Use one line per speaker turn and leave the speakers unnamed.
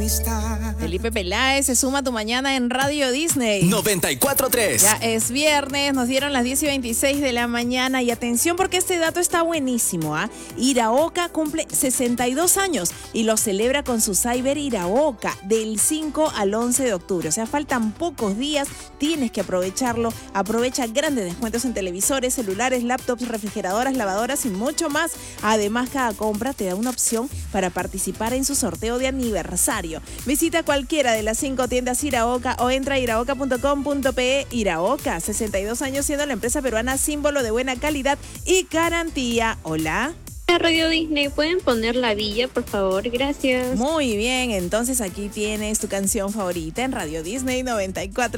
amistad.
Felipe Peláez se suma a tu mañana en Radio Disney.
94.3.
Ya es viernes, nos dieron las 10:26 de la mañana y atención porque este dato está buenísimo. Iraoka cumple 62 años y lo celebra con su Cyber Iraoka del 5 al 11 de octubre. O sea, faltan pocos días, tienes que aprovecharlo. Aprovecha grandes descuentos en televisores, celulares, laptops, refrigeradoras, lavadoras y mucho más. Además, cada compra te da una opción para participar en su sorteo de aniversario. Visita cualquiera de las 5 tiendas Iraoka o entra a iraoka.com.pe. Iraoka, 62 años siendo la empresa peruana símbolo de buena calidad y garantía. Hola.
Radio Disney, ¿pueden poner La Villa, por favor? Gracias.
Muy bien, entonces aquí tienes tu canción favorita en Radio Disney 94.